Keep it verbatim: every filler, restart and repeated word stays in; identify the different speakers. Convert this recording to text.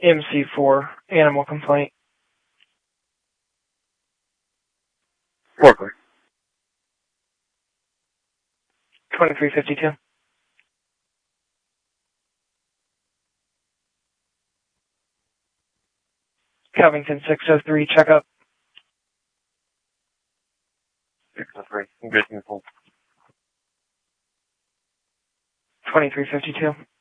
Speaker 1: M C four, animal complaint.
Speaker 2: Forklift.
Speaker 1: twenty-three fifty-two. Covington six oh three, check up.
Speaker 2: six oh three. Good info.
Speaker 1: twenty-three fifty-two.